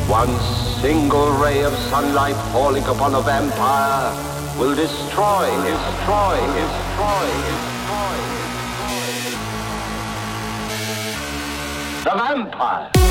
One single ray of sunlight falling upon a vampire will destroy. The vampire.